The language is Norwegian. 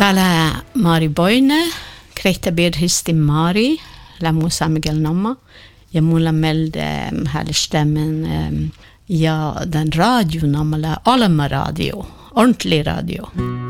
Tala Mari Boine, Kreta bir histi Mari, la Musa Miguel Namma. Jag mulla melde här stämmen ja den radio namala Alma radio, ordentlig radio.